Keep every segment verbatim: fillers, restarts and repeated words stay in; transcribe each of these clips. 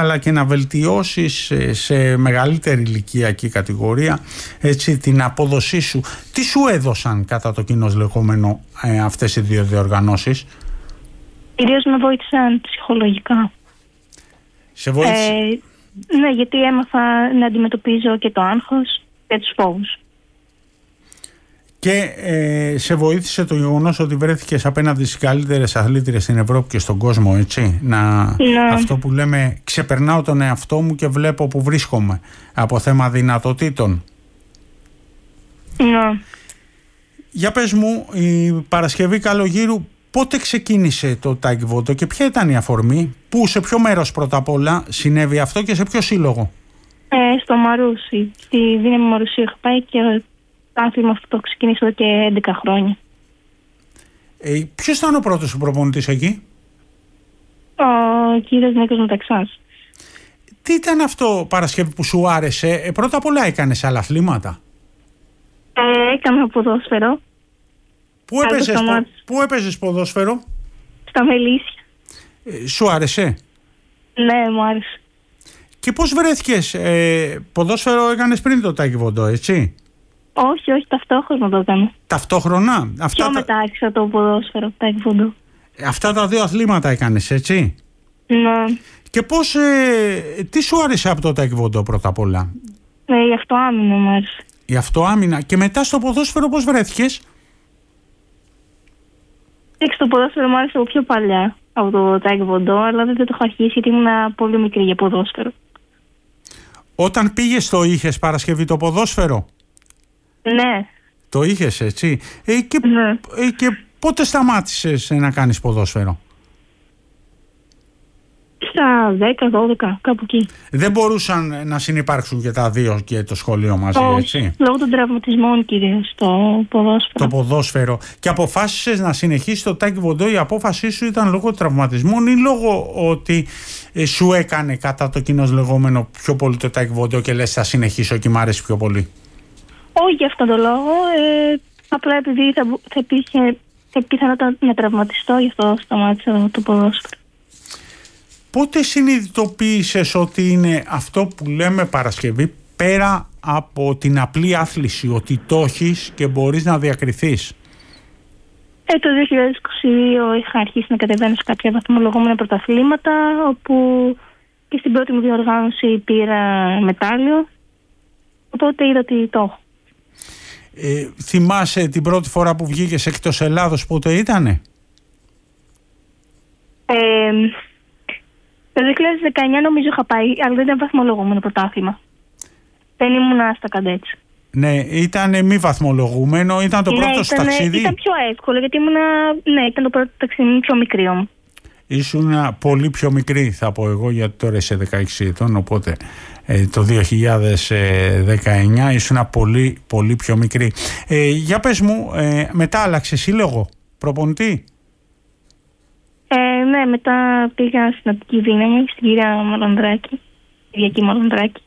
αλλά και να βελτιώσεις σε μεγαλύτερη ηλικιακή κατηγορία, έτσι, την απόδοσή σου. Τι σου έδωσαν κατά το κοινώς λεγόμενο ε, αυτές οι δύο διοργανώσεις? Κυρίως με βοήθησαν ψυχολογικά. Σε βοήθησε? Ε, ναι, γιατί έμαθα να αντιμετωπίζω και το άγχος και τους φόβους. Και ε, σε βοήθησε το γεγονός ότι βρέθηκες απέναντι στις καλύτερες αθλήτριες στην Ευρώπη και στον κόσμο, έτσι? Να, ναι. Αυτό που λέμε, ξεπερνάω τον εαυτό μου και βλέπω που βρίσκομαι από θέμα δυνατοτήτων. Ναι. Για πες μου, η Παρασκευή Καλογύρου πότε ξεκίνησε το τάικβοντο και ποια ήταν η αφορμή? Πού, σε ποιο μέρος πρώτα απ' όλα συνέβη αυτό και σε ποιο σύλλογο? Ε, στο Μαρούσι, στη Δύναμη Μαρουσίου είχα πάει και το άθλημα αυτό το ξεκίνησε εδώ και έντεκα χρόνια. Ε, ποιος ήταν ο πρώτος σου προπονητής εκεί? Ο κύριος Νίκος Μεταξάς. Τι ήταν αυτό, Παρασκευή, που σου άρεσε? Ε, πρώτα απ' όλα έκανες άλλα αθλήματα? Ε, έκανα ποδόσφαιρο. Πού έπαιζες, πο, πού έπαιζες ποδόσφαιρο? Στα Μελίσια. Ε, σου άρεσε? Ναι, μου άρεσε. Και πώς βρέθηκες? Ε, ποδόσφαιρο έκανες πριν το τάικβοντο, έτσι? Όχι, όχι, ταυτόχρονα το έκανα. Ταυτόχρονα? Αυτά πιο τα... μετά άρχισα το ποδόσφαιρο, τάικβοντο. Αυτά τα δύο αθλήματα έκανες, έτσι? Ναι. Και πώς, ε, τι σου άρεσε από το τάικβοντο πρώτα απ' όλα? Ναι, η αυτοάμυνα μου άρεσε. Η αυτοάμυνα. Και μετά στο ποδόσφαιρο πώς βρέθηκες? Εντάξει, το ποδόσφαιρο μου άρεσε από πιο παλιά από το τάικβοντο, αλλά δεν το έχω αρχίσει γιατί ήμουν πολύ μικρή για ποδόσφαιρο. Όταν πήγες το είχες, Παρασκευή, το ποδόσφαιρο? Ναι. Το είχες, έτσι? Ε, και, ναι. ε, και πότε σταμάτησες να κάνεις ποδόσφαιρο? Στα δέκα δώδεκα, κάπου εκεί. Δεν μπορούσαν να συνυπάρξουν και τα δύο και το σχολείο μαζί, Όχι, έτσι? Λόγω των τραυματισμών κυρίως το ποδόσφαιρο. Το ποδόσφαιρο. Και αποφάσισες να συνεχίσεις το τάικβοντο, η απόφασή σου ήταν λόγω τραυματισμών ή λόγω ότι ε, σου έκανε κατά το κοινώς λεγόμενο πιο πολύ το τάικβοντο και λες θα συνεχίσω και μ' άρεσε πιο πολύ? Όχι για αυτόν τον λόγο, ε, απλά επειδή θα, θα υπήρχε θα πιθανότητα να τραυματιστώ, γι' αυτό σταμάτησα το ποδόσφαιρο. Πότε συνειδητοποίησες ότι είναι αυτό που λέμε, Παρασκευή, πέρα από την απλή άθληση, ότι το έχεις και μπορείς να διακριθείς? Ε, το δύο χιλιάδες είκοσι δύο είχα αρχίσει να κατεβαίνω σε κάποια βαθμολογούμενα πρωταθλήματα, όπου και στην πρώτη μου διοργάνωση πήρα μετάλλιο, οπότε είδα ότι το έχω. Ε, θυμάσαι την πρώτη φορά που βγήκες εκτός Ελλάδος, πότε ήτανε? Ε, το δύο χιλιάδες δεκαεννιά νομίζω είχα πάει, αλλά δεν ήταν βαθμολογούμενο πρωτάθλημα. Δεν ήμουν στα καντέτς. Ναι, ήταν μη βαθμολογούμενο, ήταν το ναι, πρώτο σου ταξίδι. Ήταν πιο εύκολο, γιατί ήμουν, ναι, ήταν το πρώτο ταξίδι πιο μικρή όμως. Ήσουν πολύ πιο μικρή, θα πω εγώ, γιατί τώρα είσαι δεκαέξι ετών, οπότε ε, το δύο χιλιάδες δεκαεννιά ήσουν πολύ πολύ πιο μικρή. Ε, για πες μου, ε, μετά άλλαξε σύλλογο, προπονητή? Ε, ναι, μετά πήγα στην Αττική Δύναμη, στην κυρία Μαλανδράκη, Κυριακή Μαλανδράκη.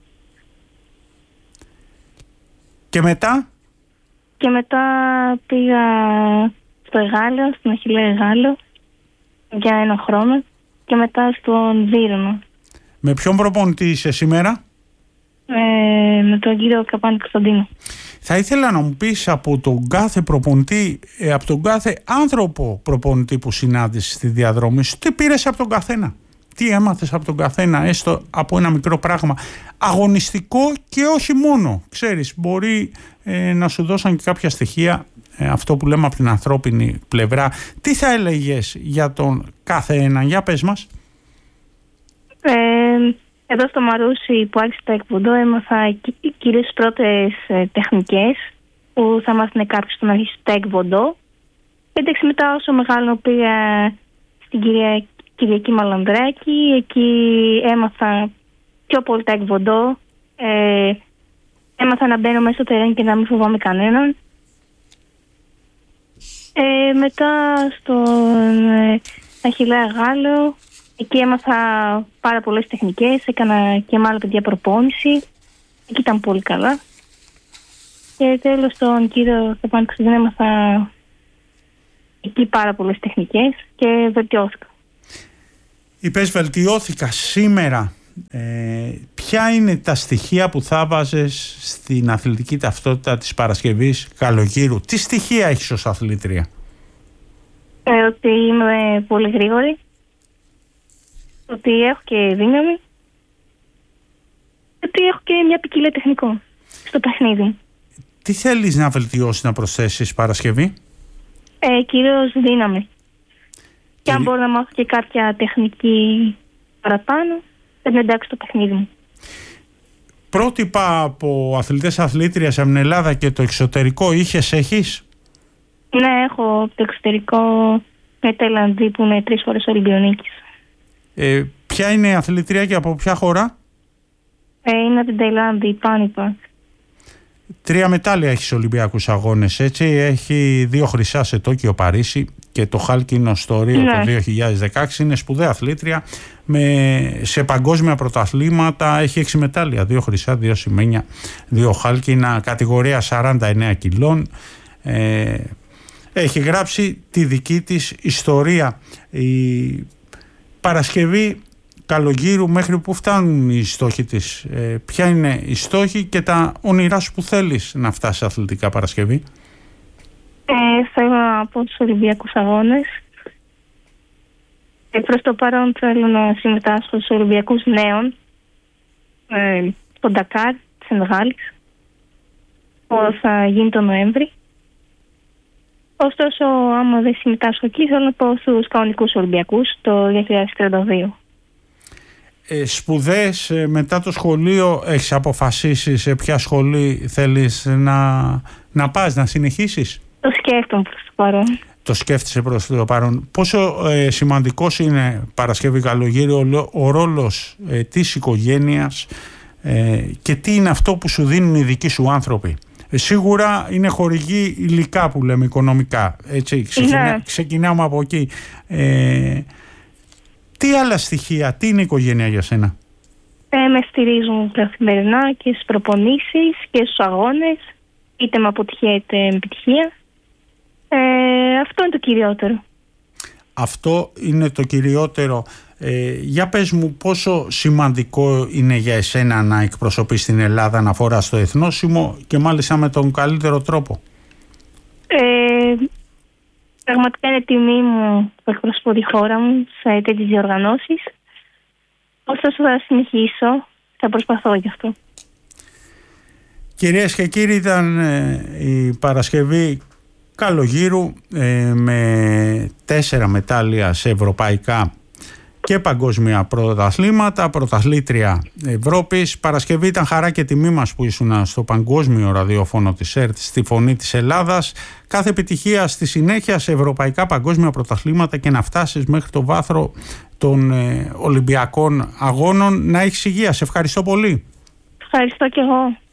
Και μετά? Και μετά πήγα στο Εγάλεο, στην Αχιλλέα Εγάλεο, για ένα χρόνο, και μετά στον Βύρωνα. Με ποιον προπονητή είσαι σήμερα? Ε, με τον κύριο Καπάνη Κωνσταντίνο. Θα ήθελα να μου πεις από τον κάθε προπονητή, ε, από τον κάθε άνθρωπο προπονητή που συνάντησες στη διαδρομή σου, τι πήρες από τον καθένα? Τι έμαθες από τον καθένα, έστω από ένα μικρό πράγμα αγωνιστικό και όχι μόνο? Ξέρεις, μπορεί ε, να σου δώσαν και κάποια στοιχεία, ε, αυτό που λέμε από την ανθρώπινη πλευρά. Τι θα έλεγες για τον κάθε έναν? Για πες μας. Ε, εδώ στο Μαρούσι που άρχισε το τάικβοντο έμαθα κυρίως τις πρώτες ε, τεχνικές που θα μάθαινε κάποιος στο να αρχίσει το τάικβοντο. Εντάξει, μετά όσο μεγάλο πήγα στην κυρία Κυριακή Μαλανδράκη, εκεί έμαθα πιο πολύ τάικβοντο. Ε, έμαθα να μπαίνω μέσα στο τερέν και να μην φοβάμαι κανέναν. Ε, μετά στον ε, Αχιλλέα Γάλλο, εκεί έμαθα πάρα πολλές τεχνικές, έκανα και με άλλα παιδιά προπόνηση. Εκεί ήταν πολύ καλά. Και τέλος τον κύριο Καπάνη Κωνσταντίνο έμαθα εκεί πάρα πολλές τεχνικές και βελτιώθηκα. Είπες βελτιώθηκα σήμερα. ε, ποια είναι τα στοιχεία που θα βάζες στην αθλητική ταυτότητα της Παρασκευής Καλογύρου? Τι στοιχεία έχεις ως αθλήτρια? Ε, ότι είμαι πολύ γρήγορη, ότι έχω και δύναμη, ότι έχω και μια ποικιλία τεχνικό στο παιχνίδι. Τι θέλεις να βελτιώσεις, να προσθέσεις Παρασκευή? Ε, κυρίως δύναμη. Και αν μπορώ να μάθω και κάποια τεχνική παραπάνω, θα είναι εντάξει το παιχνίδι μου. Πρότυπα από αθλητές αθλήτριας από την Ελλάδα και το εξωτερικό είχες, έχεις? Ναι, έχω το εξωτερικό με Ταϊλανδή που είναι τρεις φορές Ολυμπιονίκης. Ε, ποια είναι η αθλήτρια και από ποια χώρα? Ε, είναι από την Ταϊλάνδη, η Πάνιπα. Τρία μετάλλια έχει στους Ολυμπιακούς Αγώνες, έτσι. Έχει δύο χρυσά σε Τόκιο, Παρίσι και το χάλκινο στο Ρίο, ναι, το δύο χιλιάδες δεκαέξι. Είναι σπουδαία αθλήτρια. Με, σε παγκόσμια πρωταθλήματα έχει έξι μετάλλια. Δύο χρυσά, δύο σημαίνια, δύο χάλκινα. Κατηγορία σαράντα εννέα κιλών. Ε, έχει γράψει τη δική της ιστορία. Η Παρασκευή Καλογύρου, μέχρι που φτάνουν οι στόχοι της? Ε, ποια είναι οι στόχοι και τα όνειρά σου που θέλεις να φτάσεις αθλητικά, Παρασκευή? Ε, θέλω να πω τους Ολυμπιακούς Αγώνες. Ε, προς το παρόν θέλω να συμμετάσχω στους Ολυμπιακούς Νέων, ε, στο Ντακάρ της Σενεγάλης, που θα γίνει το Νοέμβρη. Ωστόσο, άμα δεν συμμετάσχω εκεί, θέλω να πω στους κανονικούς Ολυμπιακούς το δύο χιλιάδες τριάντα δύο. Ε, σπουδές, ε, μετά το σχολείο έχεις αποφασίσει σε ποια σχολή θέλεις να, να πας, να συνεχίσεις? Το σκέφτομαι προς το παρόν. Το σκέφτεσαι προς το παρόν. Πόσο ε, σημαντικός είναι, Παρασκευή Καλογύρου, ο, ο ρόλος ε, της οικογένειας ε, και τι είναι αυτό που σου δίνουν οι δικοί σου άνθρωποι? Ε, σίγουρα είναι χορηγή υλικά που λέμε, οικονομικά. Έτσι, ξεκινά, ναι. Ξεκινάμε από εκεί. Ε, τι άλλα στοιχεία, τι είναι η οικογένεια για σένα? Ε, με στηρίζουν καθημερινά και στις προπονήσεις και στους αγώνες, είτε με αποτυχία είτε με επιτυχία. Ε, αυτό είναι το κυριότερο. Αυτό είναι το κυριότερο. Ε, για πες μου, πόσο σημαντικό είναι για εσένα να εκπροσωπείς την Ελλάδα, να φοράς το εθνόσημο και μάλιστα με τον καλύτερο τρόπο? Ε, πραγματικά είναι τιμή μου που εκπροσωπώ τη χώρα μου σε τέτοιες διοργανώσεις. Ωστόσο θα συνεχίσω, θα προσπαθώ γι' αυτό. Κυρίες και κύριοι, ήταν ε, η Παρασκευή Καλογύρου ε, με τέσσερα μετάλλια σε ευρωπαϊκά και παγκόσμια πρωταθλήματα, πρωταθλήτρια Ευρώπης. Παρασκευή, ήταν χαρά και τιμή μας που ήσουν στο παγκόσμιο ραδιόφωνο της ΕΡΤ, στη Φωνή της Ελλάδας. Κάθε επιτυχία στη συνέχεια σε ευρωπαϊκά παγκόσμια πρωταθλήματα και να φτάσεις μέχρι το βάθρο των ε, Ολυμπιακών Αγώνων. Να έχεις υγεία. Σε ευχαριστώ πολύ. Ευχαριστώ και εγώ.